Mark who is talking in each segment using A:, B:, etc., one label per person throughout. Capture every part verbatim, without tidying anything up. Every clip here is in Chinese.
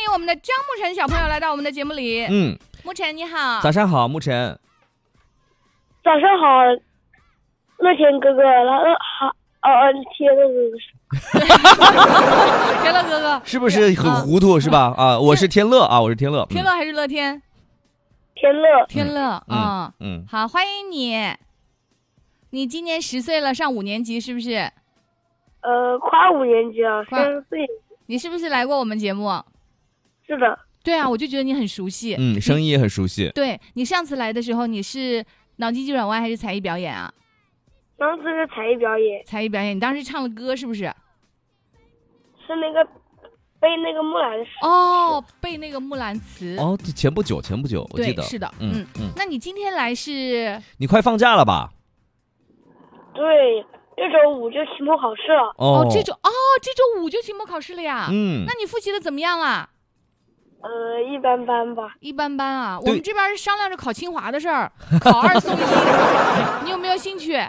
A: 迎我们的张沐晨小朋友来到我们的节目里。
B: 嗯，
A: 沐晨你好。
B: 早上好，沐晨。
C: 早上好，乐天哥哥，然后好，哦，天乐哥
A: 哥，天乐哥哥
B: 是不是很糊涂、啊、是吧？啊，我是天乐啊，我是天乐。
A: 天乐还是乐天？
C: 天乐，
A: 天乐啊，
B: 嗯，嗯
A: 好，欢迎你。你今年十岁了，上五年级是不是？
C: 呃，快五年级了，三岁。
A: 你是不是来过我们节目？
C: 是的。
A: 对啊，我就觉得你很熟悉。
B: 嗯，声音也很熟悉。
A: 对，你上次来的时候，你是脑筋急转弯还是才艺表演啊？
C: 上次是才艺表演。
A: 才艺表演，你当时唱的歌是不是？
C: 是那个背那个木兰诗。
A: 哦，背那个木兰辞。
B: 哦，前不久，前不久，我记得。
A: 是的，
B: 嗯 嗯, 嗯。
A: 那你今天来是？
B: 你快放假了吧？
C: 对。这周五就期末考试了。
A: 哦，这周哦，这周五就期末考试了呀。
B: 嗯，
A: 那你复习的怎么样啦？
C: 呃，一般般吧。
A: 一般般啊。我们这边商量着考清华的事儿，考二送一，你有没有兴趣？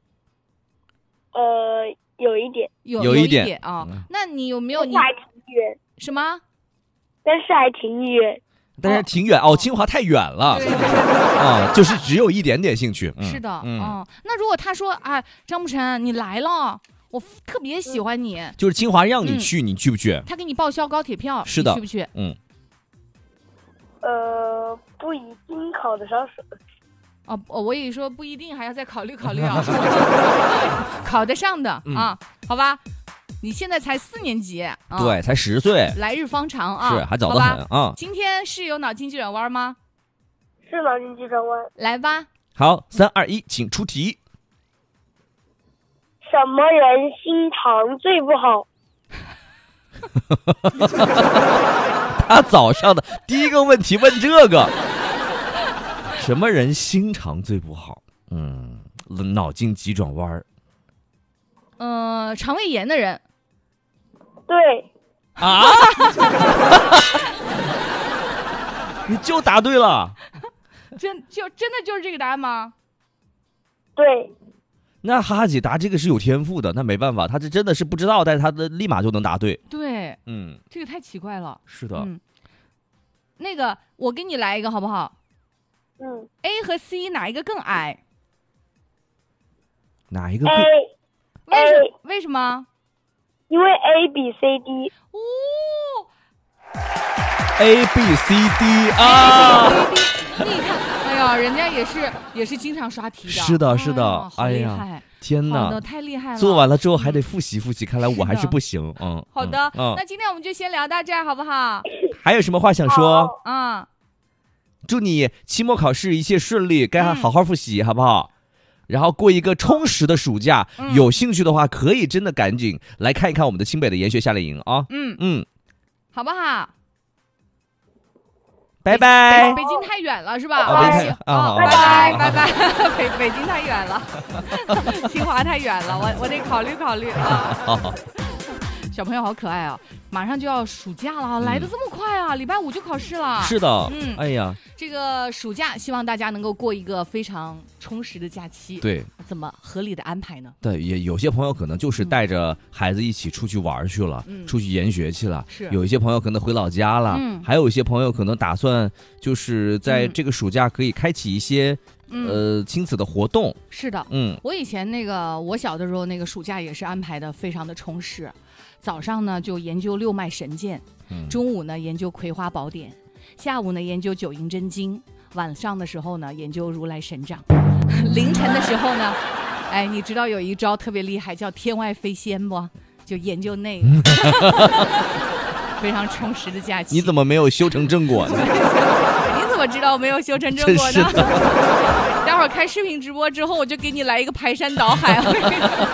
C: 呃，有一点。
A: 有
B: 有一
A: 点啊、哦嗯。那你有没有你？
C: 还挺远。
A: 什么？
C: 但是还挺远。
B: 但是挺远 哦, 哦，清华太远了啊，就是只有一点点兴趣。
A: 嗯、是的，
B: 嗯、
A: 哦，那如果他说啊，张沐晨你来了，我特别喜欢你，嗯、
B: 就是清华让你去、嗯，你去不去？
A: 他给你报销高铁票，
B: 是的，
A: 你去不去？
B: 嗯，
C: 呃，不一定考得上手。
A: 哦，我也说不一定，还要再考虑考虑啊，考得上的、嗯、啊，好吧。你现在才四年级、啊，
B: 对，才十岁，
A: 来日方长啊，
B: 是还早得很啊。
A: 今天是有脑筋急转弯吗？
C: 是脑筋急转弯。
A: 来吧。
B: 好，三二一，请出题。
C: 什么人心肠最不好？
B: 他早上的第一个问题问这个，什么人心肠最不好？嗯，脑筋急转弯。
A: 嗯、呃，肠胃炎的人。
C: 对
B: 啊，你就答对了，
A: 真就真的就是这个答案吗？
C: 对，
B: 那哈哈姐答这个是有天赋的，那没办法，她这真的是不知道，但是她的立马就能答对。
A: 对，
B: 嗯，
A: 这个太奇怪了。
B: 是的，
A: 嗯，那个我给你来一个好不好？
C: 嗯
A: ，A 和 C 哪一个更矮？
B: 哪一个更？
C: A，
A: 为什为什么？
C: 因为 A 比 C 低。
A: 哦
B: ，A B C D 啊
A: ，A B C D， 你看，哎呀，人家也是也是经常刷题的。
B: 是的，是的，
A: 哎呀，好厉害！
B: 天哪，
A: 好的，太厉害了！
B: 做完了之后还得复习复习，看来我还是不行。嗯，
A: 好的，
B: 嗯，
A: 那今天我们就先聊到这儿，好不好？
B: 还有什么话想说？
A: 啊，
B: 祝你期末考试一切顺利，该好好复习，好不好？然后过一个充实的暑假、嗯，有兴趣的话可以真的赶紧来看一看我们的清北的研学夏令营啊！
A: 嗯
B: 嗯，
A: 好不好？
B: 拜拜。
A: 北京太远了是吧？
B: 啊，
A: 行啊，拜拜拜拜。北北京太远了，清华太远了，我我得考虑考虑啊。
B: 好，
A: 小朋友好可爱啊！马上就要暑假了，嗯、来得这么快啊！礼拜五就考试了。
B: 是的，
A: 嗯，
B: 哎呀，
A: 这个暑假希望大家能够过一个非常充实的假期。
B: 对，
A: 怎么合理的安排呢？
B: 对，也有些朋友可能就是带着孩子一起出去玩去了，嗯、出去研学去了。
A: 是，
B: 有一些朋友可能回老家了，嗯、还有一些朋友可能打算就是在这个暑假可以开启一些。嗯、呃，亲子的活动。
A: 是的，
B: 嗯，
A: 我以前那个我小的时候那个暑假也是安排的非常的充实，早上呢就研究六脉神剑，嗯、中午呢研究葵花宝典，下午呢研究九阴真经，晚上的时候呢研究如来神掌，凌晨的时候呢，哎，你知道有一招特别厉害叫天外飞仙不？就研究那个，非常充实的假期。
B: 你怎么没有修成正果呢？
A: 我知道没有修成正果呢。待会儿开视频直播之后，我就给你来一个排山倒海。